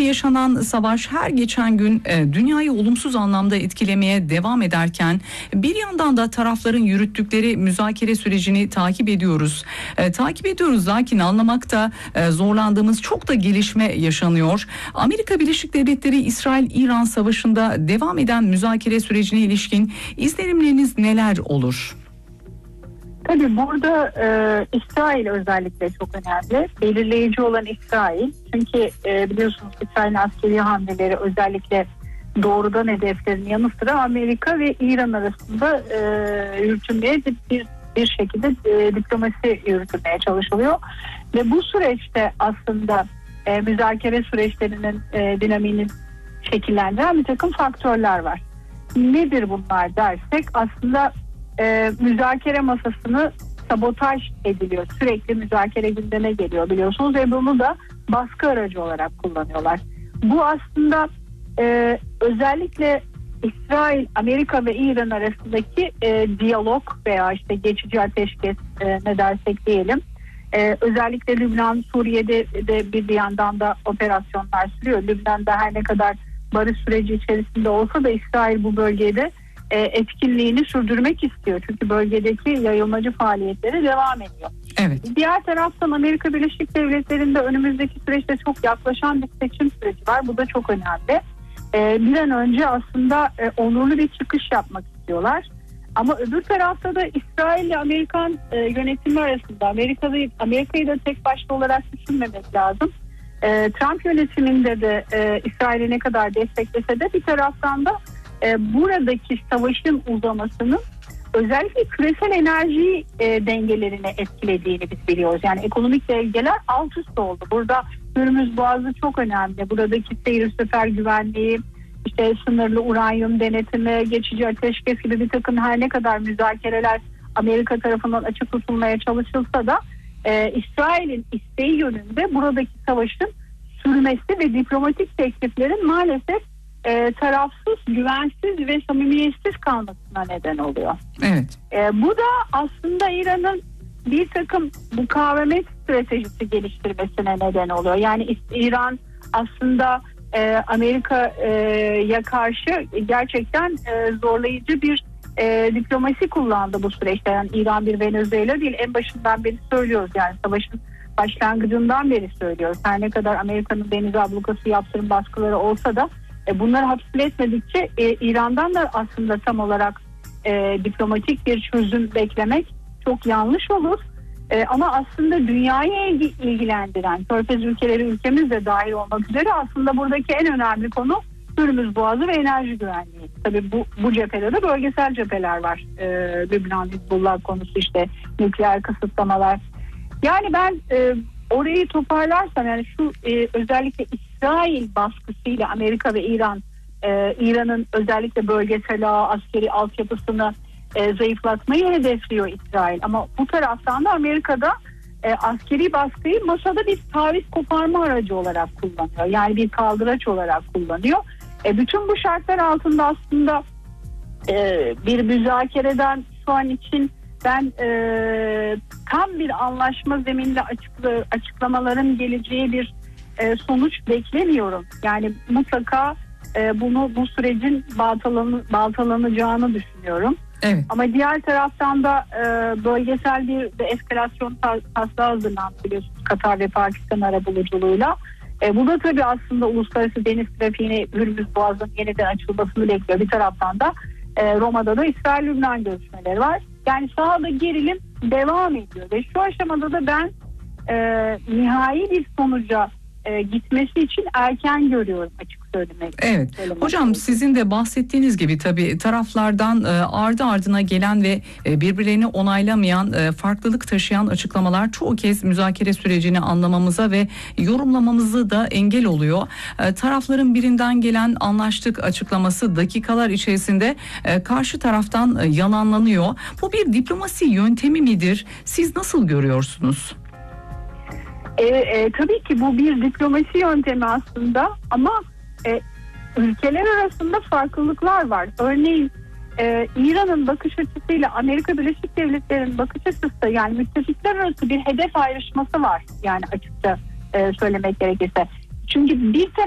yaşanan savaş her geçen gün dünyayı olumsuz anlamda etkilemeye devam ederken bir yandan da tarafların yürüttükleri müzakere sürecini takip ediyoruz. Lakin anlamakta zorlandığımız çok da gelişme yaşanıyor. Amerika Birleşik Devletleri İsrail-İran savaşında devam eden müzakere sürecine ilişkin izlenimleriniz neler olur? Tabii burada İsrail özellikle çok önemli. Belirleyici olan İsrail. Çünkü biliyorsunuz İsrail'in askeri hamleleri özellikle doğrudan hedeflerin yanı sıra Amerika ve İran arasında yürütülmeye bir şekilde diplomasi yürütülmeye çalışılıyor. Ve bu süreçte aslında müzakere süreçlerinin dinamiğini şekillendiren bir takım faktörler var. Nedir bunlar dersek aslında müzakere masasını sabotaj ediliyor. Sürekli müzakere gündeme geliyor biliyorsunuz ve bunu da baskı aracı olarak kullanıyorlar. Bu aslında özellikle İsrail, Amerika ve İran arasındaki diyalog veya işte geçici ateşkes ne dersek diyelim. Özellikle Lübnan, Suriye'de de bir yandan da operasyonlar sürüyor. Lübnan'da her ne kadar barış süreci içerisinde olsa da İsrail bu bölgede etkinliğini sürdürmek istiyor. Çünkü bölgedeki yayılmacı faaliyetleri devam ediyor. Evet. Diğer taraftan Amerika Birleşik Devletleri'nde önümüzdeki süreçte çok yaklaşan bir seçim süreci var. Bu da çok önemli. Bir an önce aslında onurlu bir çıkış yapmak istiyorlar. Ama öbür tarafta da İsrail ile Amerikan yönetimi arasında Amerika'yı da tek başta olarak düşünmemek lazım. Trump yönetiminde de İsrail'i ne kadar desteklese de bir taraftan da buradaki savaşın uzamasının özellikle küresel enerji dengelerini etkilediğini biz biliyoruz. Yani ekonomik dengeler alt üst oldu. Burada Hürmüz Boğazı çok önemli. Buradaki seyir sefer güvenliği, işte sınırlı uranyum denetimi, geçici ateşkes gibi bir takım her ne kadar müzakereler Amerika tarafından açık tutulmaya çalışılsa da İsrail'in isteği yönünde buradaki savaşın sürmesi ve diplomatik tekliflerin maalesef tarafsız, güvensiz ve samimiyetsiz kalmasına neden oluyor. Evet. Bu da aslında İran'ın bir takım mukavemet stratejisi geliştirmesine neden oluyor. Yani İran aslında Amerika'ya karşı gerçekten zorlayıcı bir diplomasi kullandı bu süreçte. Yani İran bir Venezuela değil, en başından beri söylüyoruz, yani savaşın başlangıcından beri söylüyoruz. Her ne kadar Amerika'nın deniz ablukası, yaptırım baskıları olsa da bunları hafifletmedikçe İran'dan da aslında tam olarak diplomatik bir çözüm beklemek çok yanlış olur. Ama aslında dünyayı ilgilendiren Körfez ülkeleri, ülkemiz de dahil olmak üzere aslında buradaki en önemli konu Hürmüz Boğazı ve enerji güvenliği. Tabii bu cephede de bölgesel cepheler var. Lübnan, Hizbullah konusu, işte nükleer kısıtlamalar. Yani ben orayı toparlarsam, yani şu özellikle İsrail baskısıyla Amerika ve İran'ın özellikle bölgesel askeri altyapısını zayıflatmayı hedefliyor İsrail. Ama bu taraftan da Amerika'da askeri baskıyı masada bir taviz koparma aracı olarak kullanıyor. Yani bir kaldıraç olarak kullanıyor. Bütün bu şartlar altında aslında bir müzakereden şu an için ben tam bir anlaşma zeminli açıklamaların geleceği bir sonuç beklemiyorum. Yani mutlaka bu sürecin baltalanacağını düşünüyorum. Evet. Ama diğer taraftan da bölgesel bir eskalasyon taslağı hazırlandı biliyorsunuz Katar ve Pakistan arabuluculuğuyla. Bu da tabii aslında uluslararası deniz trafiğine, Hürmüz Boğazı'nın yeniden açılmasını bekliyor. Bir taraftan da Roma'da da İsrail-Lübnan görüşmeleri var. Yani sahada gerilim devam ediyor ve şu aşamada da ben nihai bir sonuca gitmesi için erken görüyorum, açık söylemek. Evet. Hocam, sizin de bahsettiğiniz gibi tabii taraflardan ardı ardına gelen ve birbirlerini onaylamayan, farklılık taşıyan açıklamalar çoğu kez müzakere sürecini anlamamıza ve yorumlamamızı da engel oluyor. Tarafların birinden gelen anlaştık açıklaması dakikalar içerisinde karşı taraftan yalanlanıyor. Bu bir diplomasi yöntemi midir? Siz nasıl görüyorsunuz? Tabii ki bu bir diplomasi yöntemi aslında ama ülkeler arasında farklılıklar var. Örneğin İran'ın bakış açısıyla Amerika Birleşik Devletleri'nin bakış açısı, yani müttefikler arası bir hedef ayrışması var. Yani açıkça söylemek gerekirse. Çünkü bir